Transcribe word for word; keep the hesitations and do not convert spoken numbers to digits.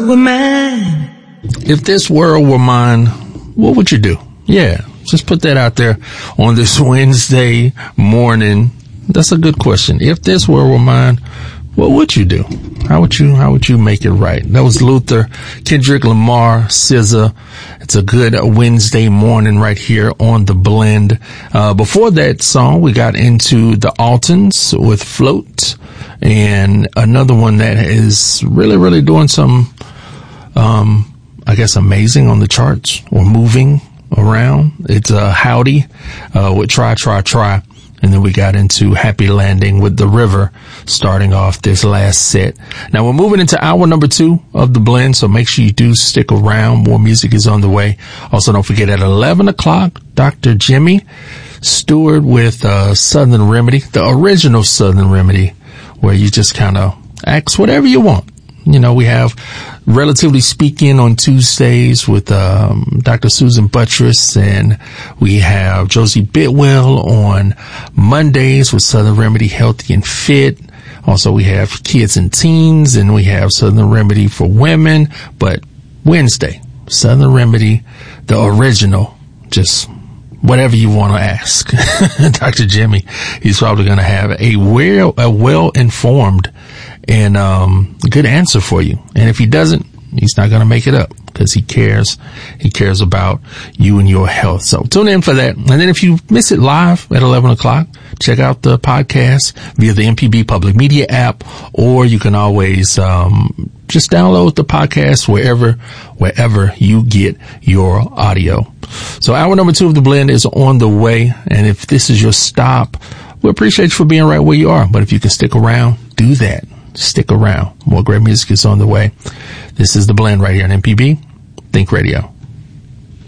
were mine. If this world were mine, what would you do? Yeah, just put that out there on this Wednesday morning. That's a good question. If this world were mine, what would you do? How would you, how would you make it right? That was Luther, Kendrick Lamar, S Z A. It's a good Wednesday morning right here on The Blend. Uh, before that song, we got into the Altons with Float, and another one that is really, really doing some, um, I guess amazing on the charts or moving around. It's uh, Howdy, uh, with Try, Try, Try. And then we got into Happy Landing with The River, starting off this last set. Now we're moving into hour number two of The Blend, so make sure you do stick around. More music is on the way. Also, don't forget at eleven o'clock, Doctor Jimmy Stewart with uh, Southern Remedy, the original Southern Remedy, where you just kind of ask whatever you want. You know, we have Relatively Speaking on Tuesdays with um, Doctor Susan Buttress, and we have Josie Bidwell on Mondays with Southern Remedy Healthy and Fit. Also, we have Kids and Teens, and we have Southern Remedy for Women. But Wednesday, Southern Remedy, the original, just whatever you want to ask. Doctor Jimmy, he's probably going to have a well, a well-informed and um good answer for you. And if he doesn't, he's not going to make it up, because he cares. He cares about you and your health. So tune in for that. And then if you miss it live at eleven o'clock, check out the podcast via the M P B Public Media app, or you can always um just download the podcast wherever wherever you get your audio. So hour number two of The Blend is on the way. And if this is your stop, we appreciate you for being right where you are. But if you can stick around, do that. Stick around. More great music is on the way. This is The Blend right here on M P B Think Radio.